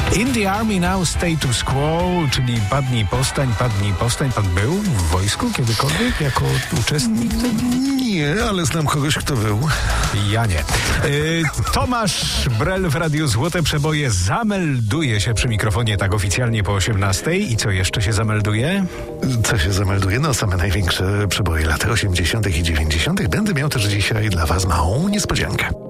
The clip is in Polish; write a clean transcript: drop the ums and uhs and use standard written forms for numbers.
In the Army Now Status Quo, czyli padnij postań. Pan był w wojsku kiedykolwiek jako uczestnik? Nie, ale znam kogoś, kto był. Ja nie. Tomasz Brel w Radiu Złote Przeboje zamelduje się przy mikrofonie tak oficjalnie po 18:00. I co jeszcze się zamelduje? Co się zamelduje? No, same największe przeboje lat 80. i 90. Będę miał też dzisiaj dla Was małą niespodziankę.